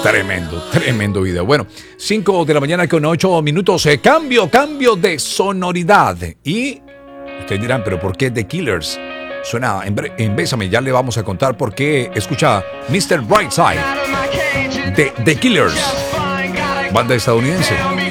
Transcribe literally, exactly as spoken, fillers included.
Tremendo, tremendo video. Bueno, cinco de la mañana con ocho minutos. Eh, cambio, cambio de sonoridad. Y ustedes dirán, ¿pero por qué The Killers? Suena en, en Bésame. Ya le vamos a contar por qué. Escucha mister Brightside de The Killers, banda estadounidense.